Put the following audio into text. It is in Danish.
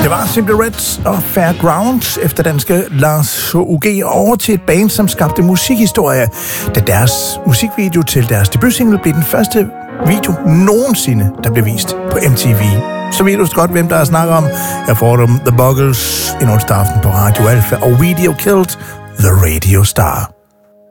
Det var Simply Red og Fairground efter danske Lars H.U.G. over til et band, som skabte musikhistorie, da deres musikvideo til deres debutsingle blev den første video nogensinde, der blev vist på MTV. Så ved du godt, hvem der er snakker om. Jeg får dem The Buggles en onsdag aften på Radio Alpha, og Video Killed the Radio Star.